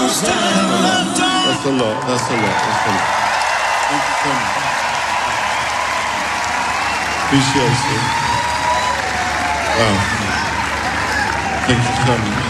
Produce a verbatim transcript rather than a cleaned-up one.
That's a lot. That's a lot. That's a lot. Thank you so much. Appreciate it. Wow. Thank you so much.